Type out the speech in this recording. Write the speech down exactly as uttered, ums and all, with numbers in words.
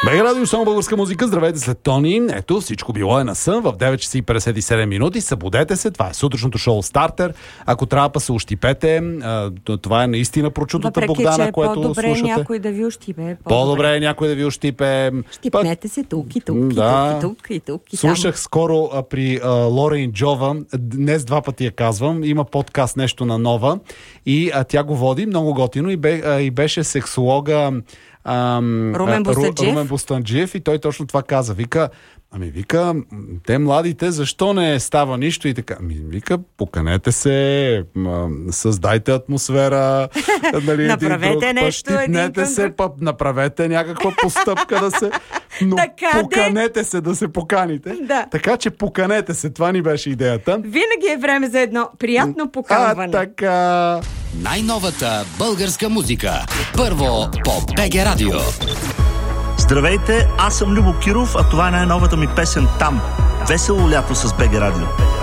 БГ Радио, само българска музика. Здравейте, след Тони. Ето, всичко било е на сън в девет часа и петдесет и седем минути. Събудете се, това е сутрешното шоу Стартер. Ако трябва па се ущипете, това е наистина прочутата Богдана, е което по-добре слушате. някой да ви ущипе. По-добре, по-добре е някой да ви ущипе. Щипнете се тук и тук, да. и тук, и тук, и тук, и Слушах там скоро а, при а, Лорен Джова, днес два пъти я казвам, има подкаст нещо на нова и а, тя го води много готино и, бе, а, и беше сексолога Ам, Румен Бостанджиев. Румен Бостанджиев и той точно това каза. Вика, ами вика, те младите, защо не става нищо и така? Ами вика, поканете се, м- създайте атмосфера, нали, направете един друг, нещо, щипнете един се, па, направете някаква постъпка да се... Но така поканете се, да се поканите. Да. Така че поканете се, това ни беше идеята. Винаги е време за едно приятно поканване. А, така... Най-новата българска музика. Първо по БГ Радио. Здравейте, аз съм Любо Киров, а това е най-новата ми песен "Там". Весело лято с БГ Радио.